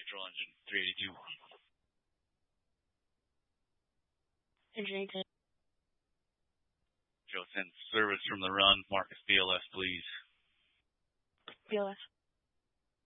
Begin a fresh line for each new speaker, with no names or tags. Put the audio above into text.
Neutral engine 382.
Engine 18.
Joe, send service from the run. Marcus BLS, please.
BLS.